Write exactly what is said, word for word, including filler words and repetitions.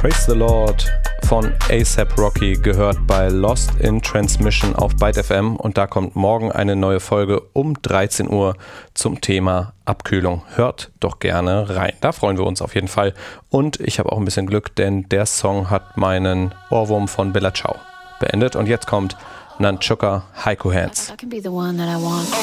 Praise the Lord von A$AP Rocky gehört bei Lost in Transmission auf Byte F M und da kommt morgen eine neue Folge um dreizehn Uhr zum Thema Abkühlung. Hört doch gerne rein, da freuen wir uns auf jeden Fall. Und ich habe auch ein bisschen Glück, denn der Song hat meinen Ohrwurm von Bella Ciao beendet und jetzt kommt Nunchucka Haiku Hands. I can be the one that I want.